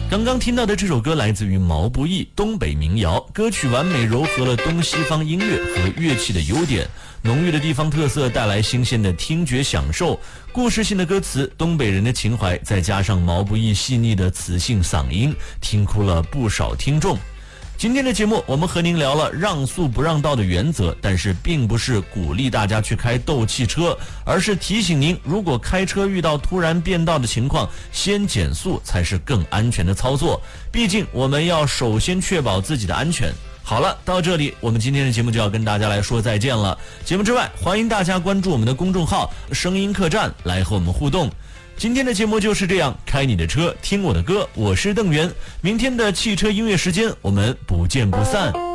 刚刚听到的这首歌来自于毛不易，东北民谣，歌曲完美糅合了东西方音乐和乐器的优点，浓郁的地方特色带来新鲜的听觉享受，故事性的歌词，东北人的情怀，再加上毛不易细腻的磁性嗓音，听哭了不少听众。今天的节目我们和您聊了让速不让道的原则，但是并不是鼓励大家去开斗气车，而是提醒您，如果开车遇到突然变道的情况，先减速才是更安全的操作，毕竟我们要首先确保自己的安全。好了，到这里我们今天的节目就要跟大家来说再见了。节目之外，欢迎大家关注我们的公众号声音客栈来和我们互动。今天的节目就是这样，开你的车，听我的歌，我是邓源。明天的汽车音乐时间，我们不见不散。